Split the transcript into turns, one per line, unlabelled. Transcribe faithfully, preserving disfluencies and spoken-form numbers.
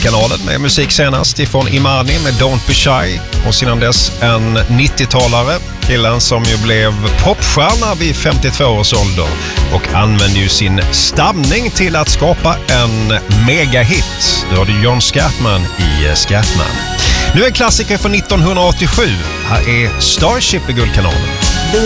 Guldkanalen med musik senast ifrån Imani med Don't Be Shy. Och sedan dess en nittiotalare, killen som ju blev popstjärna vid femtiotvå års ålder och använde ju sin stamning till att skapa en megahit. Då har du John Scatman i Scatman. Nu är en klassiker från nittonhundraåttiosju. Här är Starship i Guldkanalen.